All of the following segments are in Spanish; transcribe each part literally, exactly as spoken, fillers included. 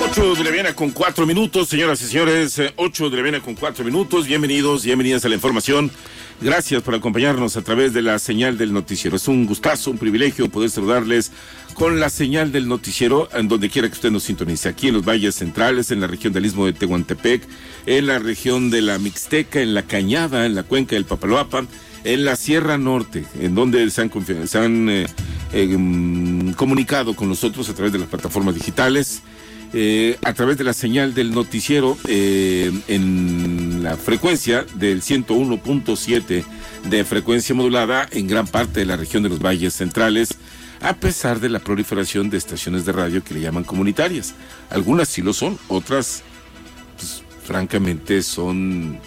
ocho de la mañana con cuatro minutos, señoras y señores, ocho de la mañana con cuatro minutos, bienvenidos, bienvenidas a la información. Gracias por acompañarnos a través de la señal del noticiero. Es un gustazo, un privilegio poder saludarles con la señal del noticiero en donde quiera que usted nos sintonice, aquí en los valles centrales, en la región del Istmo de Tehuantepec, en la región de la Mixteca, en la Cañada, en la cuenca del Papaloapa, en la Sierra Norte, en donde se han, se han eh, eh, comunicado con nosotros a través de las plataformas digitales, eh, a través de la señal del noticiero eh, en la frecuencia del ciento uno punto siete de frecuencia modulada en gran parte de la región de los valles centrales, a pesar de la proliferación de estaciones de radio que le llaman comunitarias. Algunas sí lo son, otras, pues, francamente son...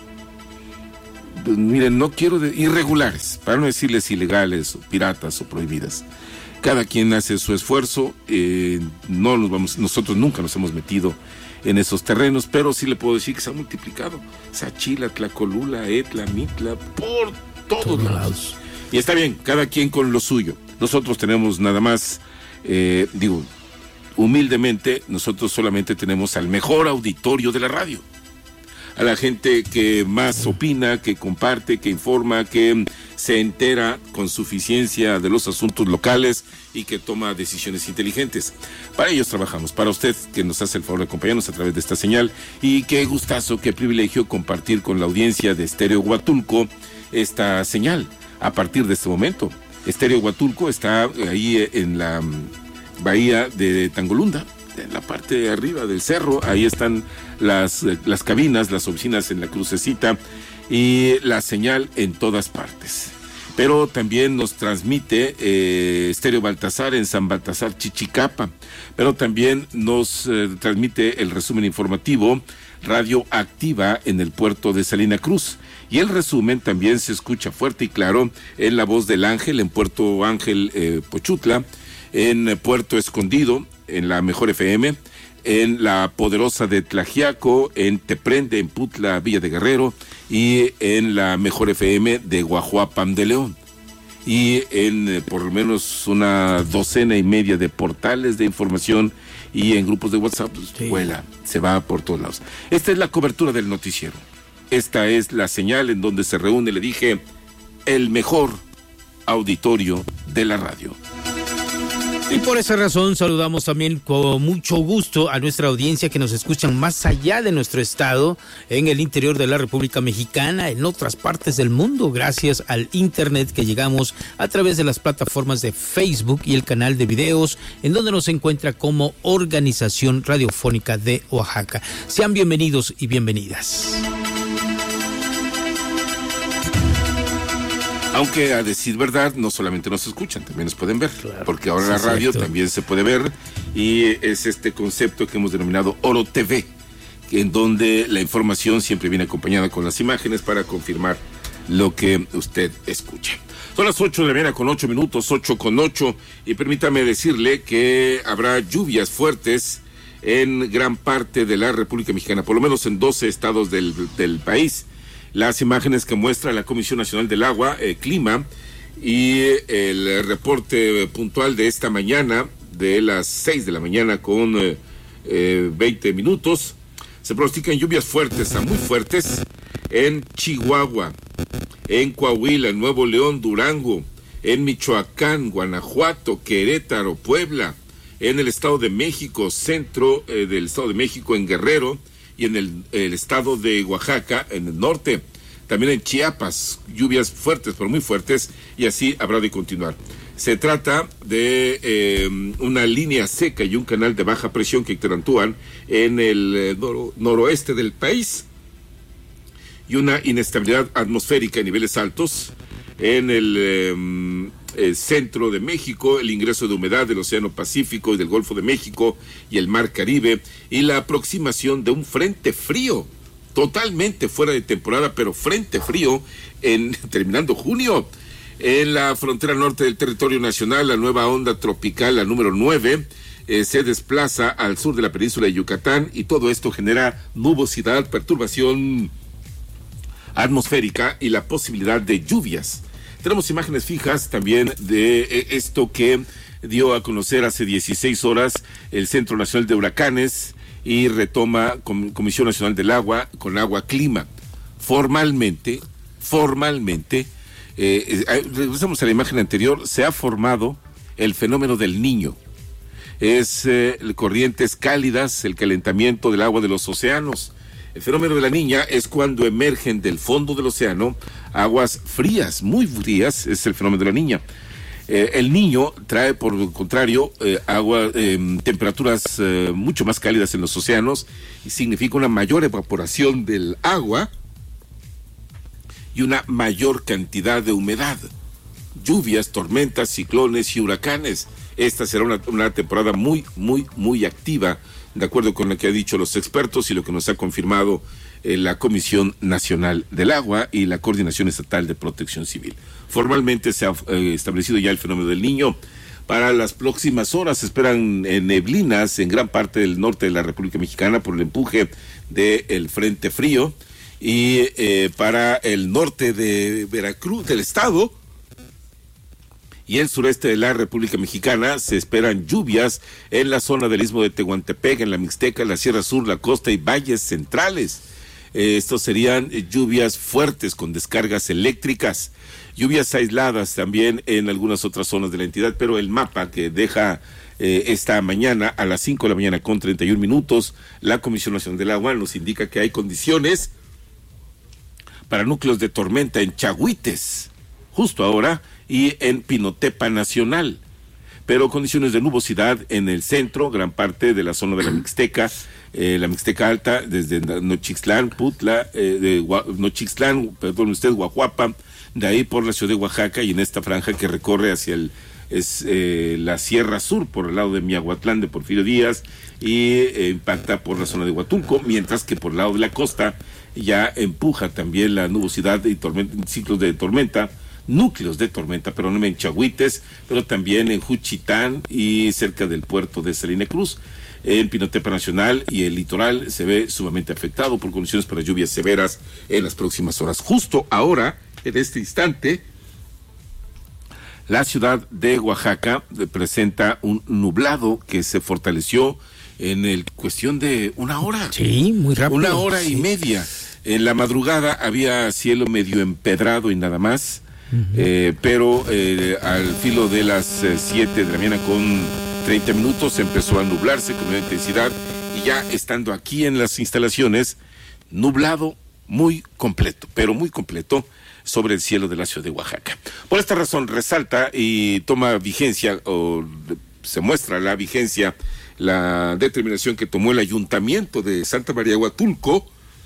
Miren, no quiero de, irregulares, para no decirles ilegales, o piratas o prohibidas. Cada quien hace su esfuerzo, eh, no nos vamos, nosotros nunca nos hemos metido en esos terrenos, pero sí le puedo decir que se ha multiplicado. Sachila, Tlacolula, Etla, Mitla, por todos, todos lados. lados. Y está bien, cada quien con lo suyo. Nosotros tenemos nada más, eh, digo, humildemente, nosotros solamente tenemos al mejor auditorio de la radio. A la gente que más opina, que comparte, que informa, que se entera con suficiencia de los asuntos locales y que toma decisiones inteligentes. Para ellos trabajamos, para usted que nos hace el favor de acompañarnos a través de esta señal, y qué gustazo, qué privilegio compartir con la audiencia de Estéreo Huatulco esta señal a partir de este momento. Estéreo Huatulco está ahí en la bahía de Tangolunda, en la parte de arriba del cerro. Ahí están las, las cabinas, las oficinas en la crucecita y la señal en todas partes. Pero también nos transmite eh, Estéreo Baltasar en San Baltasar, Chichicapa. Pero también nos eh, transmite el resumen informativo Radio Activa en el puerto de Salina Cruz. Y el resumen también se escucha fuerte y claro en La Voz del Ángel, en Puerto Ángel, eh, Pochutla, en Puerto Escondido, en la Mejor F M, en la Poderosa de Tlajiaco, en Teprende, en Putla, Villa de Guerrero, y en la Mejor F M de Guajuapan de León. Y en eh, por lo menos una docena y media de portales de información y en grupos de WhatsApp, pues, sí. vuela, se va por todos lados. Esta es la cobertura del noticiero. Esta es la señal en donde se reúne, le dije, el mejor auditorio de la radio. Y por esa razón saludamos también con mucho gusto a nuestra audiencia que nos escuchan más allá de nuestro estado, en el interior de la República Mexicana, en otras partes del mundo, gracias al internet que llegamos a través de las plataformas de Facebook y el canal de videos, en donde nos encuentra como Organización Radiofónica de Oaxaca. Sean bienvenidos y bienvenidas. Aunque a decir verdad, no solamente nos escuchan, también nos pueden ver, claro, porque ahora sí, la radio cierto. también se puede ver, y es este concepto que hemos denominado Oro T V, en donde la información siempre viene acompañada con las imágenes para confirmar lo que usted escucha. Son las ocho de la mañana con ocho minutos, ocho con ocho, y permítame decirle que habrá lluvias fuertes en gran parte de la República Mexicana, por lo menos en doce estados del, del país. Las imágenes que muestra la Comisión Nacional del Agua, eh, Clima, y el reporte puntual de esta mañana, de las seis de la mañana con eh, eh, veinte minutos, se pronostican lluvias fuertes a muy fuertes en Chihuahua, en Coahuila, en Nuevo León, Durango, en Michoacán, Guanajuato, Querétaro, Puebla, en el Estado de México, centro eh, del Estado de México, en Guerrero, y en el, el estado de Oaxaca, en el norte, también en Chiapas, lluvias fuertes, pero muy fuertes, y así habrá de continuar. Se trata de eh, una línea seca y un canal de baja presión que interactúan en el eh, noro, noroeste del país, y una inestabilidad atmosférica a niveles altos en el eh, eh, centro de México, el ingreso de humedad del Océano Pacífico y del Golfo de México y el Mar Caribe, y la aproximación de un frente frío, totalmente fuera de temporada, pero frente frío, en terminando junio. En la frontera norte del territorio nacional, la nueva onda tropical, la número nueve, eh, se desplaza al sur de la península de Yucatán, y todo esto genera nubosidad, perturbación atmosférica y la posibilidad de lluvias. Tenemos imágenes fijas también de eh, esto que dio a conocer hace dieciséis horas el Centro Nacional de Huracanes, y retoma Com- Comisión Nacional del Agua con Agua Clima. Formalmente, formalmente, eh, eh, regresamos a la imagen anterior, se ha formado el fenómeno del Niño. Es eh, corrientes cálidas, el calentamiento del agua de los océanos. El fenómeno de la Niña es cuando emergen del fondo del océano aguas frías, muy frías, es el fenómeno de la Niña. Eh, el Niño trae, por el contrario, eh, agua, eh, temperaturas eh, mucho más cálidas en los océanos y significa una mayor evaporación del agua y una mayor cantidad de humedad. Lluvias, tormentas, ciclones y huracanes. Esta será una, una temporada muy, muy, muy activa, de acuerdo con lo que han dicho los expertos y lo que nos ha confirmado eh, la Comisión Nacional del Agua y la Coordinación Estatal de Protección Civil. Formalmente se ha eh, establecido ya el fenómeno del Niño. Para las próximas horas se esperan eh, neblinas en gran parte del norte de la República Mexicana por el empuje del Frente Frío, y eh, para el norte de Veracruz, del estado, y el sureste de la República Mexicana se esperan lluvias en la zona del Istmo de Tehuantepec, en la Mixteca, la Sierra Sur, la costa y valles centrales. Eh, estos serían eh, lluvias fuertes con descargas eléctricas, lluvias aisladas también en algunas otras zonas de la entidad, pero el mapa que deja eh, esta mañana a las cinco de la mañana con treinta y un minutos, la Comisión Nacional del Agua nos indica que hay condiciones para núcleos de tormenta en Chahuites, justo ahora, y en Pinotepa Nacional, pero condiciones de nubosidad en el centro, gran parte de la zona de la Mixteca, eh, la Mixteca Alta, desde Nochixtlán, Putla, eh, de Gua- Nochixtlán, perdón usted, Guajuapa, de ahí por la ciudad de Oaxaca y en esta franja que recorre hacia el es eh, la Sierra Sur, por el lado de Miahuatlán de Porfirio Díaz, y eh, impacta por la zona de Huatulco, mientras que por el lado de la costa ya empuja también la nubosidad y tormenta, ciclos de tormenta, núcleos de tormenta, pero no en Chahuites, pero también en Juchitán y cerca del puerto de Salina Cruz. En Pinotepa Nacional y el litoral se ve sumamente afectado por condiciones para lluvias severas en las próximas horas. Justo ahora, en este instante, la ciudad de Oaxaca presenta un nublado que se fortaleció en el cuestión de una hora. Sí, muy rápido. Una hora sí. y media. En la madrugada había cielo medio empedrado y nada más. Uh-huh. eh, pero eh, al filo de las eh, siete de la mañana con treinta minutos empezó a nublarse con mayor intensidad y ya estando aquí en las instalaciones, nublado muy completo, pero muy completo sobre el cielo de la ciudad de Oaxaca. Por esta razón resalta y toma vigencia, o se muestra la vigencia, la determinación que tomó el Ayuntamiento de Santa María Huatulco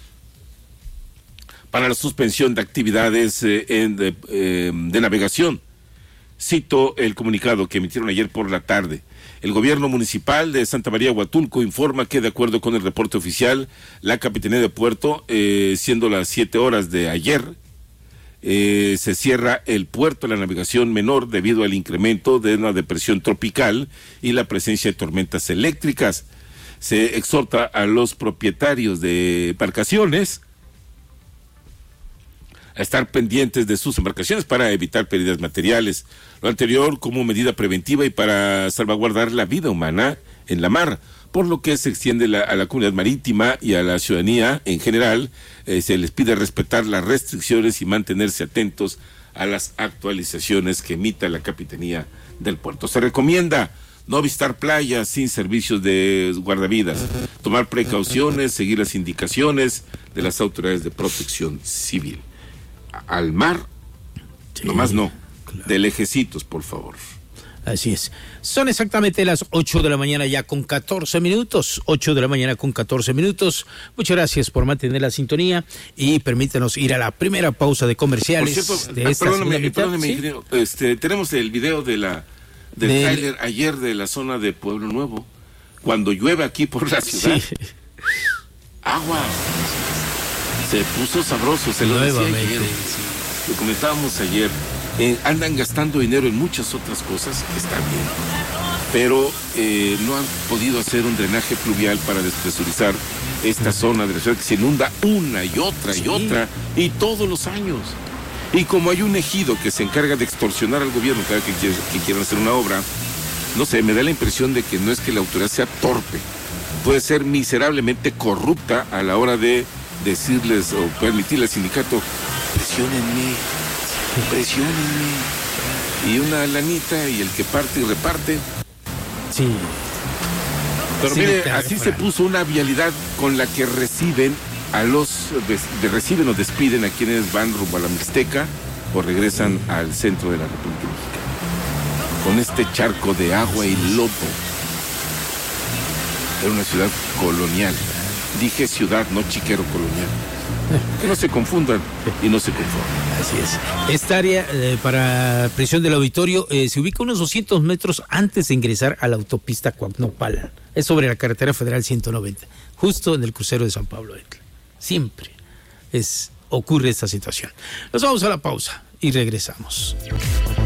para la suspensión de actividades eh, en, de, eh, de navegación. Cito el comunicado que emitieron ayer por la tarde. El gobierno municipal de Santa María Huatulco informa que, de acuerdo con el reporte oficial, la Capitanía de Puerto, eh, siendo las siete horas de ayer, eh, se cierra el puerto de la navegación menor debido al incremento de una depresión tropical y la presencia de tormentas eléctricas. Se exhorta a los propietarios de embarcaciones a estar pendientes de sus embarcaciones para evitar pérdidas materiales. Lo anterior como medida preventiva y para salvaguardar la vida humana en la mar, por lo que se extiende la, a la comunidad marítima y a la ciudadanía en general, eh, se les pide respetar las restricciones y mantenerse atentos a las actualizaciones que emita la Capitanía del Puerto. Se recomienda no visitar playas sin servicios de guardavidas, tomar precauciones, seguir las indicaciones de las autoridades de protección civil. Al mar, sí, nomás no, claro. De lejecitos, por favor. Así es. Son exactamente las ocho de la mañana ya con catorce minutos, ocho de la mañana con catorce minutos. Muchas gracias por mantener la sintonía y permítanos ir a la primera pausa de comerciales. Por cierto, de esta perdóname, mitad, perdóname, ¿sí? ingeniero, este, tenemos el video de la del Del... tráiler ayer de la zona de Pueblo Nuevo, cuando llueve aquí por la ciudad. Sí. Agua. Se puso sabroso, se lo decía ayer, sí. Lo comentábamos ayer, eh, andan gastando dinero en muchas otras cosas, está bien, pero eh, no han podido hacer un drenaje pluvial para despresurizar esta uh-huh. zona de la ciudad que se inunda una y otra sí. y otra, y todos los años. Y como hay un ejido que se encarga de extorsionar al gobierno cada que, quiere, que quieran hacer una obra, no sé, me da la impresión de que no es que la autoridad sea torpe, puede ser miserablemente corrupta a la hora de decirles o permitirle al sindicato, presionenme, presionenme, y una lanita y el que parte y reparte. Sí. Pero sí, mire, así se puso una vialidad con la que reciben a los, de, reciben o despiden a quienes van rumbo a la Mixteca o regresan al centro de la República Mexicana. Con este charco de agua y lodo. Era una ciudad colonial. Dije ciudad, no chiquero colonial. Que no se confundan y no se conformen. Así es. Esta área eh, para prisión del auditorio eh, se ubica unos doscientos metros antes de ingresar a la autopista Cuauhtémoc-Palan. Es sobre la carretera federal ciento noventa, justo en el crucero de San Pablo Etla. Siempre es, ocurre esta situación. Nos vamos a la pausa y regresamos.